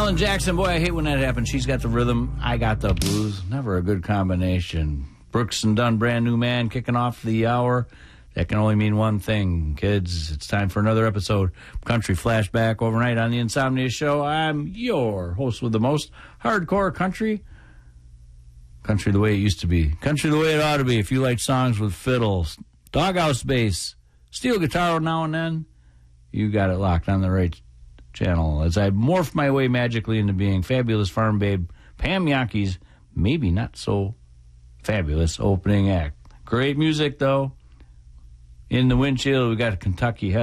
Alan Jackson, boy, I hate when that happens. She's got the rhythm, I got the blues. Never a good combination. Brooks and Dunn, Brand New Man, kicking off the hour. That can only mean one thing, kids. It's time for another episode of Country Flashback overnight on the Insomnia Show. I'm your host with the most hardcore country. Country the way it used to be. Country the way it ought to be. If you like songs with fiddles, doghouse bass, steel guitar now and then, you got it locked on the right channel. As I morph my way magically into being fabulous farm babe Pam Yockey's maybe not so fabulous opening act. Great music, though. In the windshield, we got Kentucky